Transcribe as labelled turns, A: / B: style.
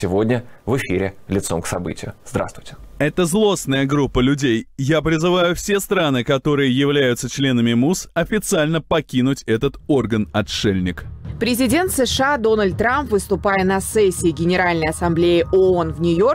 A: Сегодня в эфире «Лицом к событию». Здравствуйте.
B: Это злостная группа людей. Я призываю все страны, которые являются членами МУС, официально покинуть этот орган-отшельник.
C: Президент США Дональд Трамп, выступая на сессии Генеральной Ассамблеи ООН в Нью-Йорке,